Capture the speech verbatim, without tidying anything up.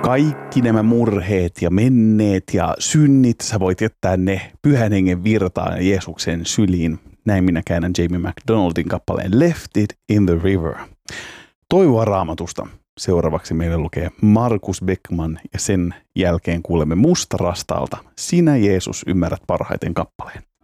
Kaikki nämä murheet ja menneet ja synnit, sä voit jättää ne Pyhän Hengen virtaan ja Jeesuksen syliin. Näin minä käännän Jamie McDonaldin kappaleen Left It in the River. Toivoa Raamatusta. Seuraavaksi meille lukee Markus Beckman ja sen jälkeen kuulemme Musta Rastalta. Sinä Jeesus ymmärrät parhaiten kappaleen.